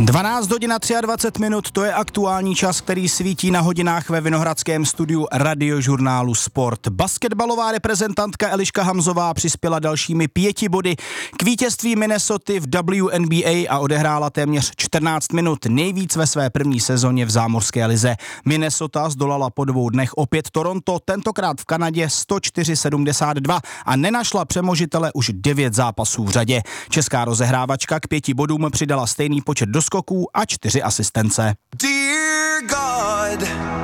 12 hodin a 23 minut, to je aktuální čas, který svítí na hodinách ve Vinohradském studiu radiožurnálu Sport. Basketbalová reprezentantka Eliška Hamzová přispěla dalšími 5 body k vítězství Minnesoty v WNBA a odehrála téměř 14 minut, nejvíc ve své první sezóně v zámořské lize. Minnesota zdolala po 2 dnech opět Toronto, tentokrát v Kanadě 104-72 a nenašla přemožitele už 9 zápasů v řadě. Česká rozehrávačka k 5 bodům přidala stejný počet doskoků a 4 asistence. Dear God,